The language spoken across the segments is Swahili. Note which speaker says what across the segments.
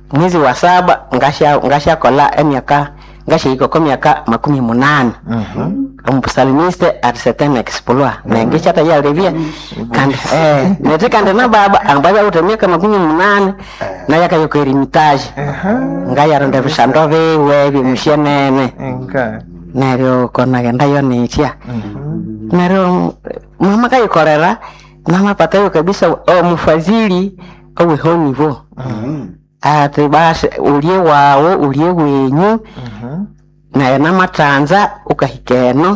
Speaker 1: mwezi wa 7 ngasha kola emyaka ngasha iko kwa miaka 18 umpusalimiste at certain exploit na ngisha ta ya revia kandi neteka ndana baba ambaye utemeka 18 na yaka yoko erimitage ngaya ronda bishandove webi mushenene nero kona genda yonitia nero mama kayikorera na mapatayo kabisa mufadhili au honivo ati basi ulie wao ulie wenyu na matanza ukahikeno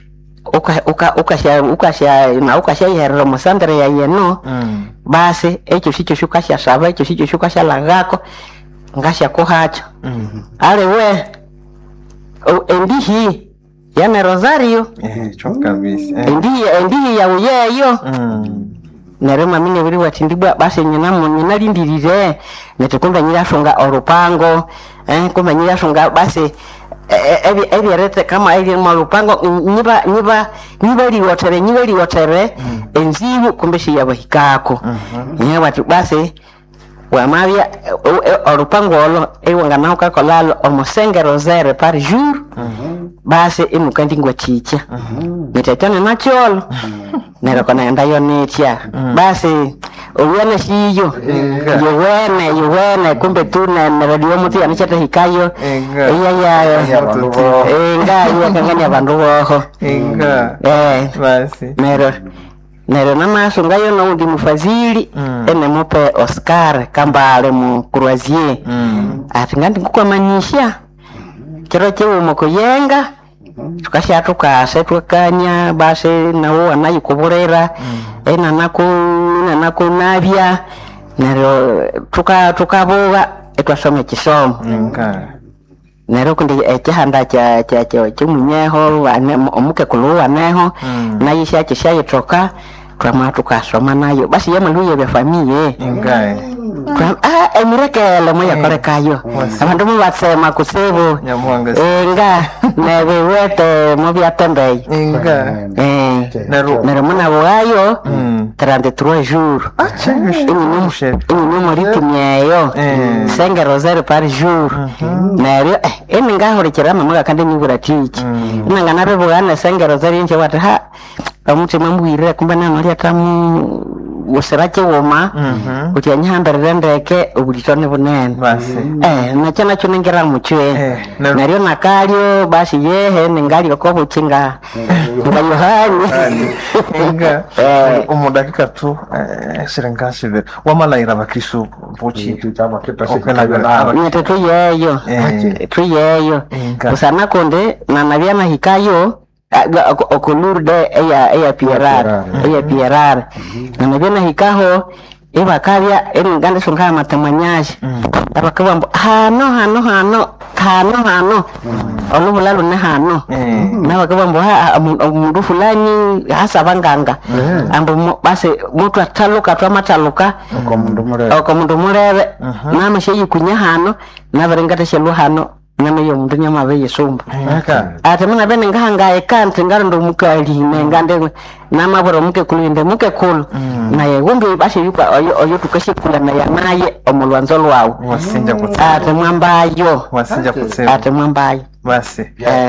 Speaker 1: ukasha yero musandere ya yeno basi echo sicho shukasha saba echo sicho shukasha lagako ngasha kuhacho ale we endihi yana Rosario
Speaker 2: kabisa
Speaker 1: endihi ya uyeyo nerema mine wiri watindibwa basi nyina lindirire netekumba nyirashonga orupango kumba nyirashonga basi ebi rete kama ebi marupango niba liwotere enzibu kumbe shiyabo hikako nyabatu basi wamavya orupango olo ewanga naho kakolalo omosenge rosere par jour basi imukandi ngwa chicha nitetane nacholo nerakona ndayo netia basi uwene shiyo yuwene kumbe tuna radio muti anichata hikayo iya nga kanganya bandu boho
Speaker 2: basi
Speaker 1: nero namaso ngayo no ndi mufazili ene mope Oscar Kambale mu Croisier ati ngandi kukwamanisha kero chewe mukoyenga tukasha tukase tukanya basi nawo anayikuburera nako nabya nero tukaboga etwasome kisomo nero kundi ekihanda kya munyeho omuke kuluwa neho nayisha kishayitoka twama tukasoma nayo basi yamaluye bya familie emirekele moya korekayo abantu mubatsema kusebu nga nebewete mubyatembe nero muna bwayo 33 jours ini ritmyeyo 5 rosaires par jour nero ngahorikira mama kandi nibura tiki nanga nabebugana 5 rosaires nje wata amutima mbwire kumba nano lyatamu usirake woma utyanyambere ndeke ubulitone bunene nachana chunengira muchwe naryo nakalyo basi yehe ningali ko bukinga Yohani
Speaker 2: umudakika tu sirengasibe wamalaira bakristo buchi
Speaker 1: tuyeyo usana konde na nabyana hikayo okulurde eya pierar na nabena hikaho ebakabya ngande songa matamanyaje abakabambo hano olubulalo ne hano nabakabambo umundu fulani hasa banganga ambo basi mutu ataluka twamataluka okomundu murebe namashe kunya hano nabarengata shelu hano nyama yo mundu nyama be yesumba ate muna bene ngahanga ekante ngando mukali ngande namaboro muke kulinde muke kulu naye wumbi basi yuka oyo tukashi kula naye omulwanzo lwawo
Speaker 2: wasinja kutsema
Speaker 1: ate mwambayo
Speaker 2: basi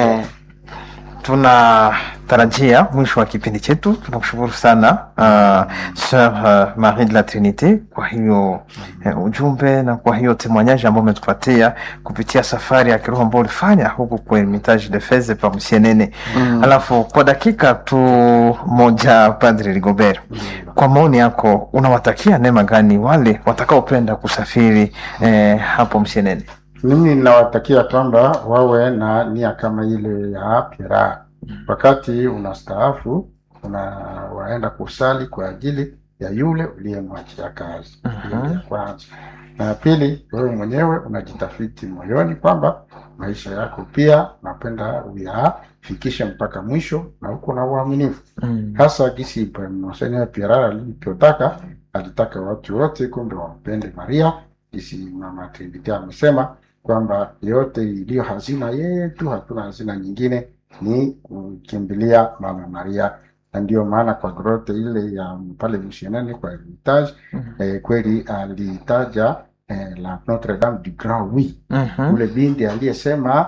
Speaker 2: tunatarajia mwisho wa kipindi chetu. Tunakushukuru sana Sœur Marie de la Trinité kwa hiyo ujumbe na kwa hiyo témoignage ambao umetupatia kupitia safari ya kiroho ambayo ulifanya huku kwa Hermitage de Fez pa Msienene. Alafu kwa dakika tu moja, Padre Rigobert, kwa maoni yako unawatakia neema gani wale watakaopenda kusafiri hapo Msienene?
Speaker 3: Mimi ninawatakia kwamba wawe na nia kama ile ya Pierre. Wakati unastaafu waenda kusali kwa ajili ya yule uliyemwachia kazi. Ya kwanza. Na pili, wewe mwenyewe unajitafiti moyoni kwamba maisha yako pia napenda uyafikishe mpaka mwisho na uko na uaminifu. Hasa gisi Monseigneur Pierre alitaka watu wote kumbe wampende Maria. Gisi Mama Trinity amesema kwamba yote iliyo hazina yetu, hatuna hazina nyingine, ni kukimbilia Mama Maria. Na ndio maana kwa grote ile ya pale Msienene kwa Hermitage kweli alitaja la Notre Dame du Grand Oui. Ule binti aliyesema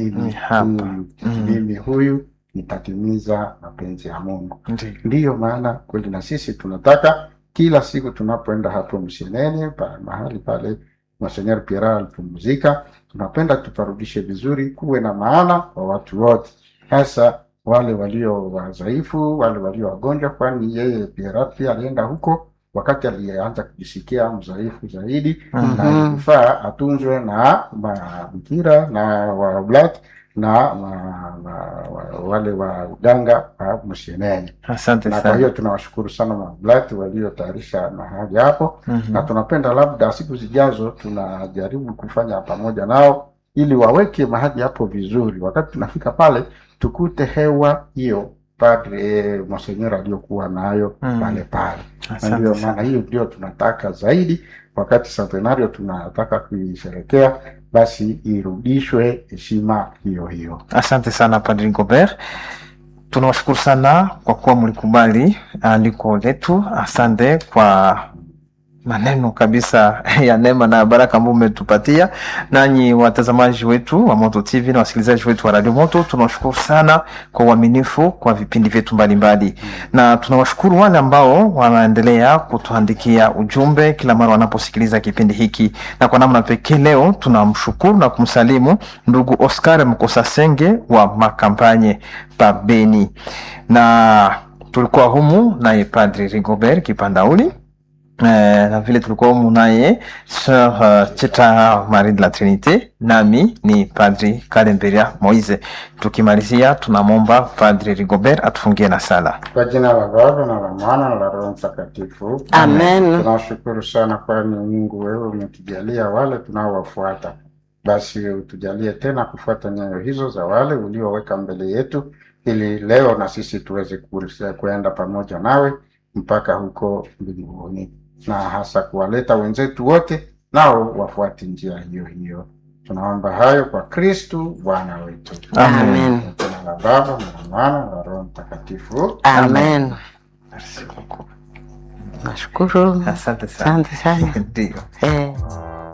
Speaker 3: mimi huyu nitatimiza mapenzi ya Mungu. Ndiyo maana kweli na sisi tunataka kila siku tunapoenda hapo msheneni mahali pale Monseigneur Pierre alipumzika, tunapenda tuparudishe vizuri, kuwe na maana kwa watu wote, hasa wale walio wadhaifu, wale walio wagonjwa, kwani yeye Pierre pia alienda huko wakati alianza kujisikia mdhaifu zaidi, na ilifaa atunzwe na mabikira na waoblati na wale wa uganga wa msheneni.
Speaker 2: Asante
Speaker 3: na
Speaker 2: sana.
Speaker 3: kwa hiyo tunawashukuru sana mablati waliotayarisha mahali hapo. Na tunapenda labda siku zijazo tunajaribu kufanya pamoja nao ili waweke mahali hapo vizuri, wakati tunafika pale tukute hewa hiyo Padre Monseigneur aliyokuwa nayo pale. Na ndio maana hiyo ndio tunataka zaidi, wakati centenario tunataka kuisherehekea, basi irudishwe heshima hiyo.
Speaker 2: Asante sana Padre Rigobert. Tunawashukuru sana kwa kuwa mlikubali aliko letu. Asante kwa maneno kabisa ya neema na baraka ambayo umetupatia. Nanyi watazamaji wetu wa Moto TV na wasikilizaji wetu wa Radio Moto, tunawashukuru sana kwa uaminifu kwa vipindi vyetu mbalimbali. Na tunawashukuru wale ambao wanaendelea kutuandikia ujumbe kila mara wanaposikiliza kipindi hiki. Na kwa namna pekee leo tunamshukuru na kumsalimu ndugu Oscar Mkosasenge wa Makampanye pa Beni. Na tulikuwa humu naye Padre Rigobert Kipandauli. Na vile tulikuwa humu naye Sœur Cheta Marie de la Trinité, nami ni Padre Kalemberia Moise. Tukimalizia tunamomba Padre Rigobert atufungie na sala.
Speaker 3: Kwa jina la Baba na la Mwana na la Roho Mtakatifu.
Speaker 1: Amen.
Speaker 3: Tunashukuru sana kwani Mungu wewe umetujalia wale tunaowafuata. Basi utujalie tena kufuata nyayo hizo za wale ulioweka mbele yetu, ili leo na sisi tuweze kuenda pamoja nawe mpaka huko mbinguni, na hasa kuwaleta wenzetu wote nao wafuate njia hiyo. Tunaomba hayo kwa Kristu Bwana wetu.
Speaker 1: Amen.
Speaker 3: Kwa jina la Baba na la Mwana na la Roho Mtakatifu.
Speaker 1: Amen.
Speaker 2: Merci beaucoup.
Speaker 1: Nashukuru.
Speaker 2: Asante sana.
Speaker 1: Asante sana.
Speaker 2: Ndio.